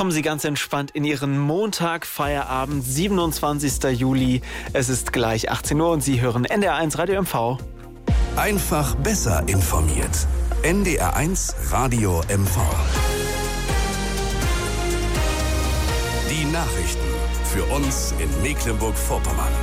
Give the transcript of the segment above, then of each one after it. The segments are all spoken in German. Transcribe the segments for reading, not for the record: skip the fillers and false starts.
Kommen Sie ganz entspannt in Ihren Montag, Feierabend, 27. Juli. Es ist gleich 18 Uhr und Sie hören NDR1 Radio MV. Einfach besser informiert. NDR1 Radio MV. Die Nachrichten für uns in Mecklenburg-Vorpommern.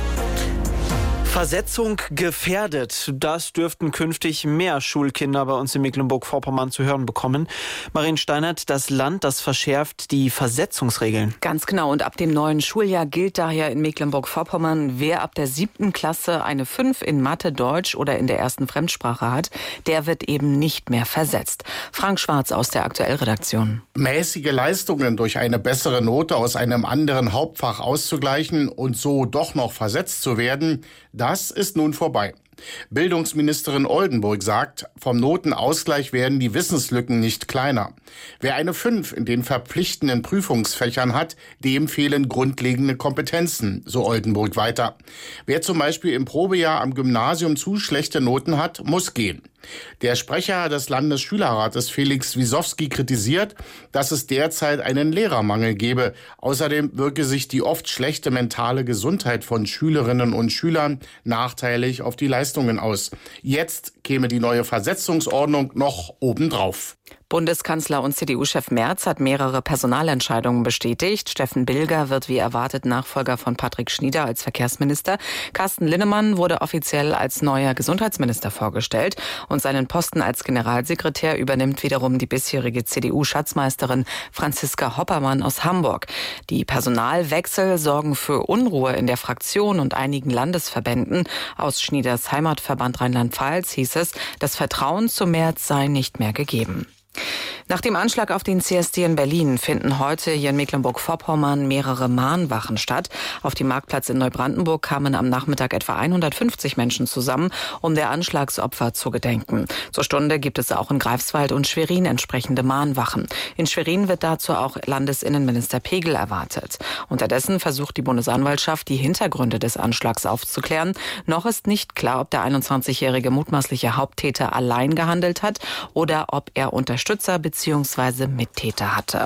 Versetzung gefährdet. Das dürften künftig mehr Schulkinder bei uns in Mecklenburg-Vorpommern zu hören bekommen. Marien Steinert, das Land, das verschärft die Versetzungsregeln. Ganz genau. Und ab dem neuen Schuljahr gilt daher in Mecklenburg-Vorpommern, wer ab der 7. Klasse eine 5 in Mathe, Deutsch oder in der ersten Fremdsprache hat, der wird eben nicht mehr versetzt. Frank Schwarz aus der Aktuellredaktion. Mäßige Leistungen durch eine bessere Note aus einem anderen Hauptfach auszugleichen und so doch noch versetzt zu werden, das ist nun vorbei. Bildungsministerin Oldenburg sagt, vom Notenausgleich werden die Wissenslücken nicht kleiner. Wer eine 5 in den verpflichtenden Prüfungsfächern hat, dem fehlen grundlegende Kompetenzen, so Oldenburg weiter. Wer zum Beispiel im Probejahr am Gymnasium zu schlechte Noten hat, muss gehen. Der Sprecher des Landesschülerrates Felix Wisowski kritisiert, dass es derzeit einen Lehrermangel gebe. Außerdem wirke sich die oft schlechte mentale Gesundheit von Schülerinnen und Schülern nachteilig auf die Leistungen aus. Jetzt käme die neue Versetzungsordnung noch obendrauf. Bundeskanzler und CDU-Chef Merz hat mehrere Personalentscheidungen bestätigt. Steffen Bilger wird wie erwartet Nachfolger von Patrick Schnieder als Verkehrsminister. Carsten Linnemann wurde offiziell als neuer Gesundheitsminister vorgestellt. Und seinen Posten als Generalsekretär übernimmt wiederum die bisherige CDU-Schatzmeisterin Franziska Hoppermann aus Hamburg. Die Personalwechsel sorgen für Unruhe in der Fraktion und einigen Landesverbänden. Aus Schnieders Heimatverband Rheinland-Pfalz hieß es, das Vertrauen zu Merz sei nicht mehr gegeben. Nach dem Anschlag auf den CSD in Berlin finden heute hier in Mecklenburg-Vorpommern mehrere Mahnwachen statt. Auf dem Marktplatz in Neubrandenburg kamen am Nachmittag etwa 150 Menschen zusammen, um der Anschlagsopfer zu gedenken. Zur Stunde gibt es auch in Greifswald und Schwerin entsprechende Mahnwachen. In Schwerin wird dazu auch Landesinnenminister Pegel erwartet. Unterdessen versucht die Bundesanwaltschaft, die Hintergründe des Anschlags aufzuklären. Noch ist nicht klar, ob der 21-jährige mutmaßliche Haupttäter allein gehandelt hat oder ob er Unterstützer bzw. Mittäter hatte.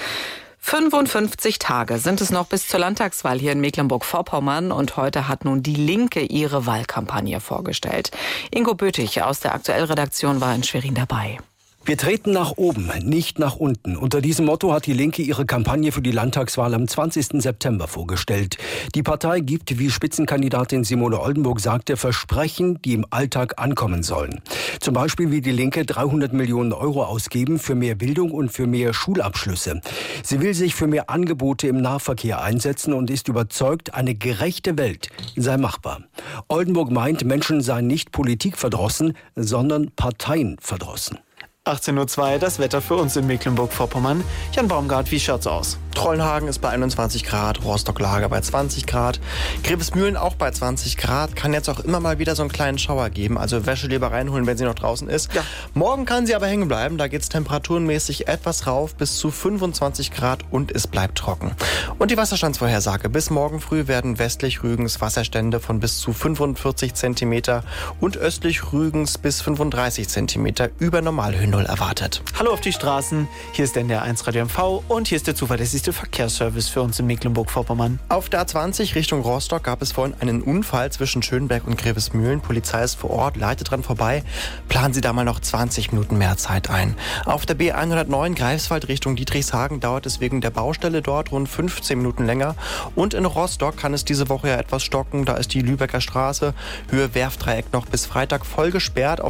55 Tage sind es noch bis zur Landtagswahl hier in Mecklenburg-Vorpommern und heute hat nun die Linke ihre Wahlkampagne vorgestellt. Ingo Böthig aus der Aktuellredaktion war in Schwerin dabei. Wir treten nach oben, nicht nach unten. Unter diesem Motto hat die Linke ihre Kampagne für die Landtagswahl am 20. September vorgestellt. Die Partei gibt, wie Spitzenkandidatin Simone Oldenburg sagte, Versprechen, die im Alltag ankommen sollen. Zum Beispiel will die Linke 300 Millionen Euro ausgeben für mehr Bildung und für mehr Schulabschlüsse. Sie will sich für mehr Angebote im Nahverkehr einsetzen und ist überzeugt, eine gerechte Welt sei machbar. Oldenburg meint, Menschen seien nicht politikverdrossen, sondern parteienverdrossen. 18:02 Uhr, das Wetter für uns in Mecklenburg-Vorpommern. Jan Baumgart, wie schaut's aus? Trollenhagen ist bei 21 Grad, Rostock-Lager bei 20 Grad, Grevesmühlen auch bei 20 Grad. Kann jetzt auch immer mal wieder so einen kleinen Schauer geben, also Wäsche lieber reinholen, wenn sie noch draußen ist. Ja. Morgen kann sie aber hängen bleiben, da geht's temperaturenmäßig etwas rauf bis zu 25 Grad und es bleibt trocken. Und die Wasserstandsvorhersage: bis morgen früh werden westlich Rügens Wasserstände von bis zu 45 cm und östlich Rügens bis 35 cm über Normalhöhen erwartet. Hallo auf die Straßen, hier ist NDR1 Radio MV und hier ist der zuverlässigste Verkehrsservice für uns in Mecklenburg-Vorpommern. Auf der A20 Richtung Rostock gab es vorhin einen Unfall zwischen Schönberg und Grevesmühlen. Polizei ist vor Ort, leitet dran vorbei. Planen Sie da mal noch 20 Minuten mehr Zeit ein. Auf der B109 Greifswald Richtung Dietrichshagen dauert es wegen der Baustelle dort rund 15 Minuten länger. Und in Rostock kann es diese Woche ja etwas stocken. Da ist die Lübecker Straße, Höhe Werftdreieck noch bis Freitag voll gesperrt. Auf